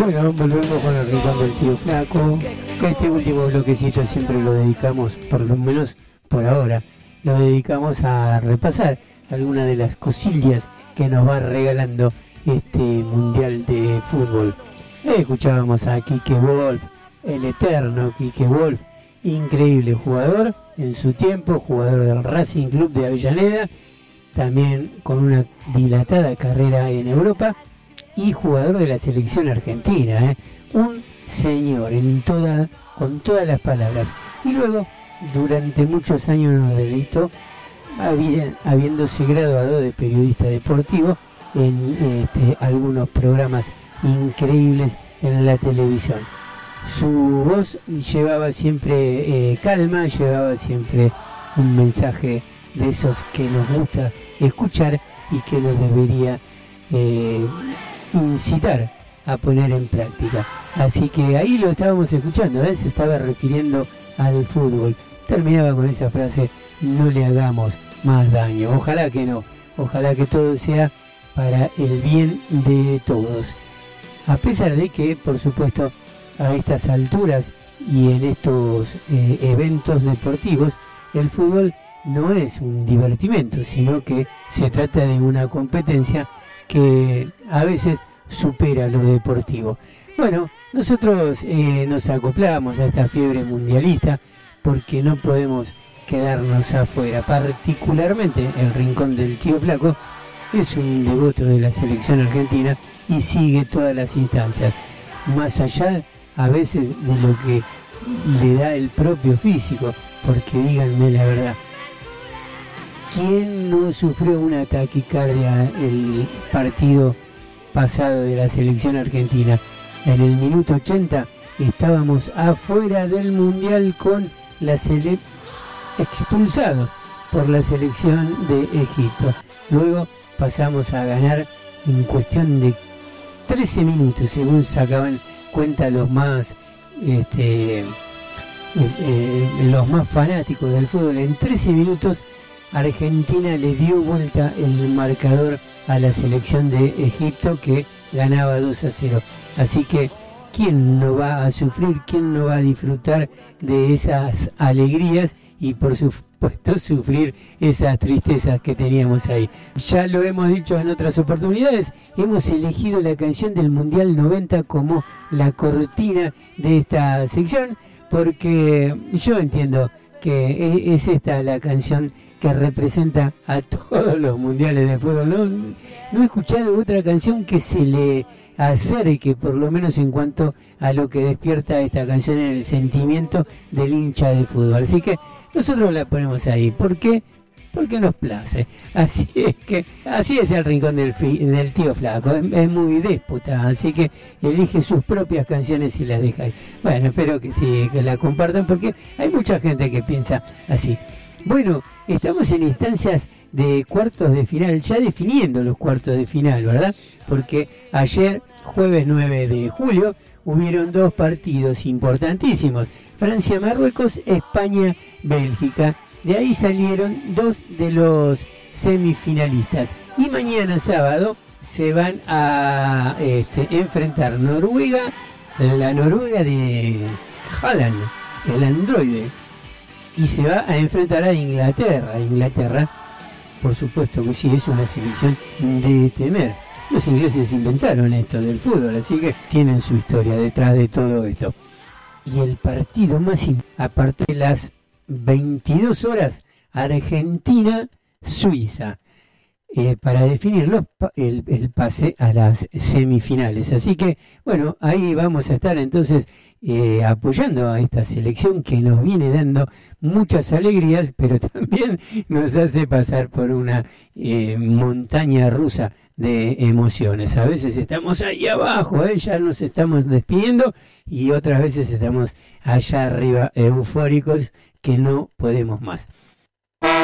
Bueno, volvemos con el rincón del tío Flaco. Este último bloquecito siempre lo dedicamos, por lo menos por ahora, lo dedicamos a repasar algunas de las cosillas que nos va regalando este Mundial de Fútbol. Escuchábamos a Quique Wolf, el eterno Quique Wolf, increíble jugador en su tiempo, jugador del Racing Club de Avellaneda, también con una dilatada carrera en Europa y jugador de la selección argentina, un señor con todas las palabras. Y luego, durante muchos años nos deleitó habiéndose graduado de periodista deportivo en algunos programas increíbles en la televisión. Su voz llevaba siempre calma, llevaba siempre un mensaje de esos que nos gusta escuchar y que nos debería incitar a poner en práctica. Así que ahí lo estábamos escuchando, se estaba refiriendo al fútbol. Terminaba con esa frase: no le hagamos más daño. Ojalá que no, ojalá que todo sea para el bien de todos. A pesar de que, por supuesto, a estas alturas y en estos eventos deportivos, el fútbol no es un divertimento, sino que se trata de una competencia que a veces supera lo deportivo. Bueno, nosotros nos acoplamos a esta fiebre mundialista porque no podemos quedarnos afuera. Particularmente el rincón del tío Flaco es un devoto de la selección argentina y sigue todas las instancias, más allá a veces de lo que le da el propio físico, porque díganme la verdad, ¿quién no sufrió una taquicardia el partido pasado de la selección argentina? En el minuto 80 estábamos afuera del mundial con la expulsados por la selección de Egipto. Luego pasamos a ganar en cuestión de 13 minutos, según sacaban cuenta los más fanáticos del fútbol. En 13 minutos Argentina le dio vuelta el marcador a la selección de Egipto, que ganaba 2-0. Así que ¿quién no va a sufrir? ¿Quién no va a disfrutar de esas alegrías? Y por supuesto sufrir esas tristezas que teníamos ahí. Ya lo hemos dicho en otras oportunidades, hemos elegido la canción del Mundial 90 como la cortina de esta sección, porque yo entiendo que es esta la canción que representa a todos los mundiales de fútbol. No he escuchado otra canción que se le acerque, por lo menos en cuanto a lo que despierta esta canción en el sentimiento del hincha de fútbol. Así que nosotros la ponemos ahí. ¿Por qué? Porque nos place. Así es el rincón del tío Flaco. Es muy déspota, así que elige sus propias canciones y las deja ahí. Bueno, espero que sí, que la compartan, porque hay mucha gente que piensa así. Bueno, estamos en instancias de cuartos de final, ya definiendo los cuartos de final, ¿verdad? Porque ayer, jueves 9 de julio, hubieron dos partidos importantísimos: Francia-Marruecos, España-Bélgica. De ahí salieron dos de los semifinalistas. Y mañana sábado se van a enfrentar Noruega, la Noruega de Haaland, el androide. Y se va a enfrentar a Inglaterra. Inglaterra, por supuesto que sí, es una selección de temer. Los ingleses inventaron esto del fútbol, así que tienen su historia detrás de todo esto. Y el partido más aparte de las 22 horas, Argentina-Suiza, para definir el pase a las semifinales. Así que, bueno, ahí vamos a estar entonces apoyando a esta selección que nos viene dando muchas alegrías, pero también nos hace pasar por una montaña rusa de emociones. A veces estamos ahí abajo, ya nos estamos despidiendo, y otras veces estamos allá arriba eufóricos que no podemos más.